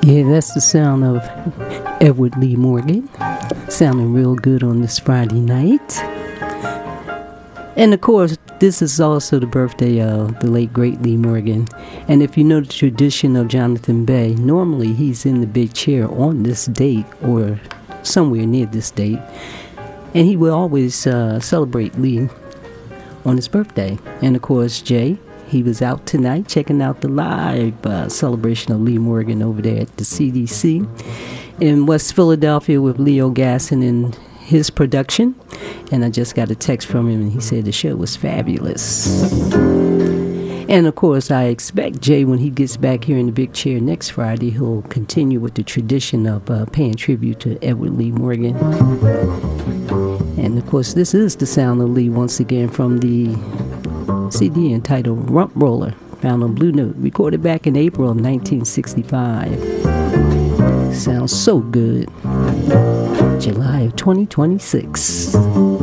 Yeah, that's the sound of Edward Lee Morgan, sounding real good on this Friday night. And of course, this is also the birthday of the late great Lee Morgan. And if you know the tradition of Jonathan Bey, normally he's in the big chair on this date or somewhere near this date. And he will always celebrate Lee on his birthday. And of course, Jay, he was out tonight checking out the live celebration of Lee Morgan over there at the CDC in West Philadelphia with Leo Gasson and his production. And I just got a text from him and he said the show was fabulous. And of course, I expect Jay, when he gets back here in the big chair next Friday, he'll continue with the tradition of paying tribute to Edward Lee Morgan. And of course, this is the sound of Lee once again from the CD entitled Rump Roller, found on Blue Note, recorded back in April of 1965. Sounds so good. July of 2026.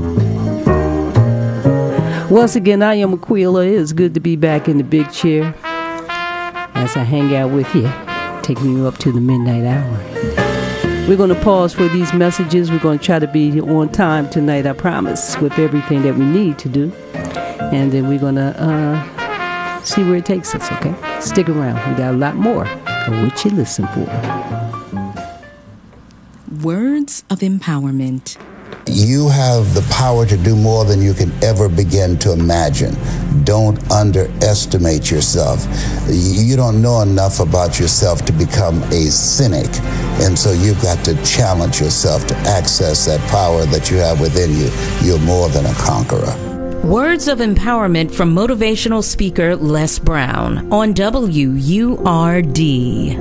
Once again, I am Aquila. It is good to be back in the big chair as I hang out with you, taking you up to the midnight hour. We're going to pause for these messages. We're going to try to be on time tonight, I promise, with everything that we need to do. And then we're going to see where it takes us, okay? Stick around. We got a lot more of what you listen for. Words of empowerment. You have the power to do more than you can ever begin to imagine. Don't underestimate yourself. You don't know enough about yourself to become a cynic. And so you've got to challenge yourself to access that power that you have within you. You're more than a conqueror. Words of empowerment from motivational speaker Les Brown on WURD.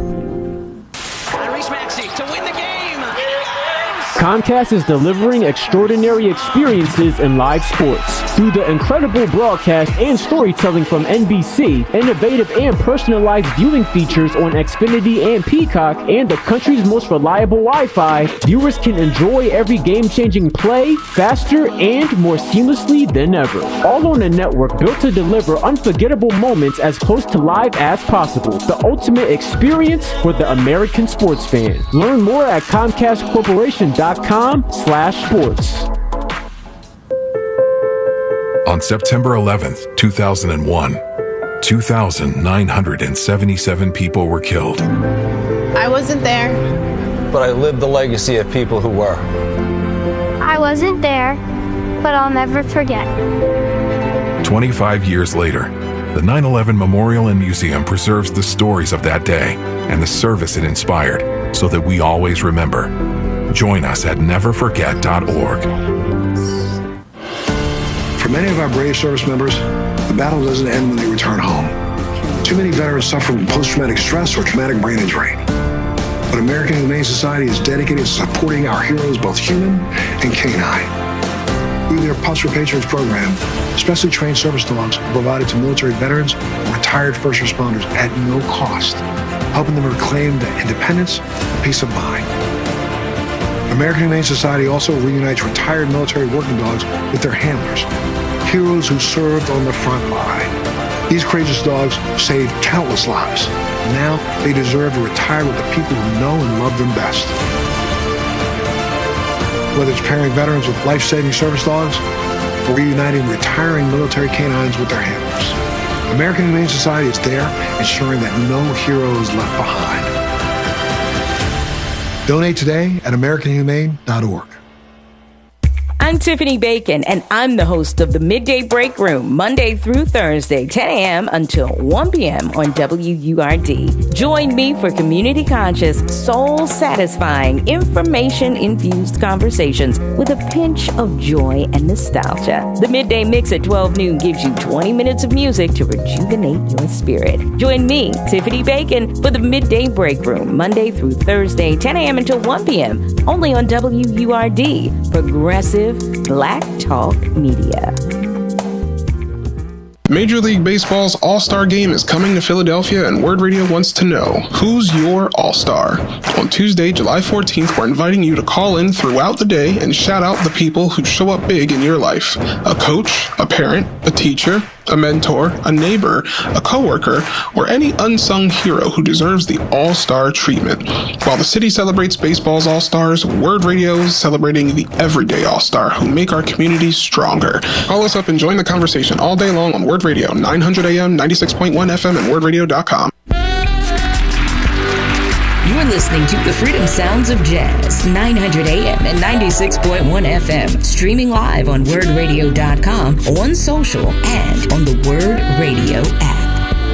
Comcast is delivering extraordinary experiences in live sports. Through the incredible broadcast and storytelling from NBC, innovative and personalized viewing features on Xfinity and Peacock, and the country's most reliable Wi-Fi, viewers can enjoy every game-changing play faster and more seamlessly than ever. All on a network built to deliver unforgettable moments as close to live as possible. The ultimate experience for the American sports fan. Learn more at ComcastCorporation.com/sports. On September 11th, 2001, 2,977 people were killed. I wasn't there. But I lived the legacy of people who were. I wasn't there, but I'll never forget. 25 years later, the 9/11 Memorial and Museum preserves the stories of that day and the service it inspired so that we always remember. Join us at neverforget.org. For many of our brave service members, the battle doesn't end when they return home. Too many veterans suffer from post-traumatic stress or traumatic brain injury. But American Humane Society is dedicated to supporting our heroes, both human and canine. Through their Pups for Patriots program, specially trained service dogs are provided to military veterans and retired first responders at no cost, helping them reclaim their independence and peace of mind. American Humane Society also reunites retired military working dogs with their handlers, heroes who served on the front line. These courageous dogs saved countless lives. Now they deserve to retire with the people who know and love them best. Whether it's pairing veterans with life-saving service dogs or reuniting retiring military canines with their handlers, American Humane Society is there ensuring that no hero is left behind. Donate today at AmericanHumane.org. I'm Tiffany Bacon, and I'm the host of the Midday Break Room, Monday through Thursday, 10 a.m. until 1 p.m. on WURD. Join me for community-conscious, soul-satisfying, information-infused conversations with a pinch of joy and nostalgia. The Midday Mix at 12 noon gives you 20 minutes of music to rejuvenate your spirit. Join me, Tiffany Bacon, for the Midday Break Room, Monday through Thursday, 10 a.m. until 1 p.m., only on WURD, Progressive Black Talk Media. Major League Baseball's All-Star Game is coming to Philadelphia, and Word Radio wants to know, who's your All-Star? On Tuesday, July 14th, we're inviting you to call in throughout the day and shout out the people who show up big in your life. A coach, a parent, a teacher, a mentor, a neighbor, a coworker, or any unsung hero who deserves the all-star treatment. While the city celebrates baseball's all-stars, Word Radio is celebrating the everyday all-star who make our communities stronger. Call us up and join the conversation all day long on Word Radio, 900 AM, 96.1 FM, and wordradio.com. You're listening to the Freedom Sounds of Jazz, 900 AM and 96.1 FM, streaming live on wordradio.com, on social, and on the Word Radio app.